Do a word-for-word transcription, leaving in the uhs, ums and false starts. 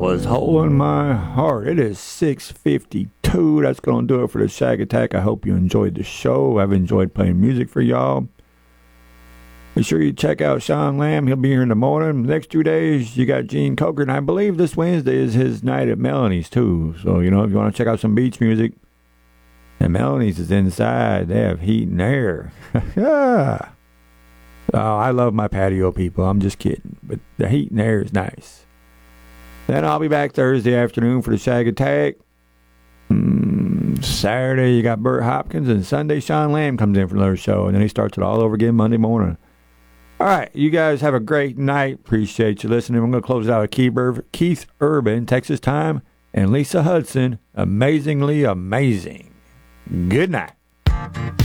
was Hole in My Heart. It is six fifty-two. That's going to do it for the Shag Attack. I hope you enjoyed the show. I've enjoyed playing music for y'all. Be sure you check out Sean Lamb. He'll be here in the morning. The next two days, you got Gene Coker. And I believe this Wednesday is his night at Melanie's, too. So, you know, if you want to check out some beach music, and Melanie's is inside. They have heat and air. Yeah. Oh, I love my patio people. I'm just kidding. But the heat and air is nice. Then I'll be back Thursday afternoon for the Shag Attack. Mm, Saturday, you got Bert Hopkins. And Sunday, Sean Lamb comes in for another show. And then he starts it all over again Monday morning. All right. You guys have a great night. Appreciate you listening. I'm going to close it out with Keith, Ur- Keith Urban, Texas Time, and Lisa Hudson, Amazingly Amazing. Good night.